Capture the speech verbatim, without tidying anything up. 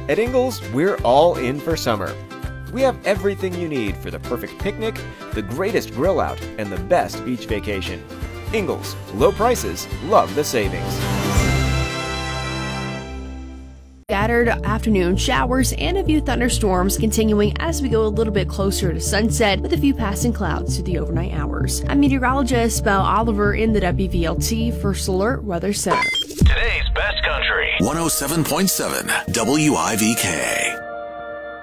At Ingles, we're all in for summer. We have everything you need for the perfect picnic, the greatest grill out, and the best beach vacation. Ingles, low prices, love the savings. Scattered afternoon showers and a few thunderstorms continuing as we go a little bit closer to sunset with a few passing clouds through the overnight hours. I'm meteorologist Belle Oliver in the W V L T First Alert Weather Center. Today's best country. one oh seven point seven W I V K.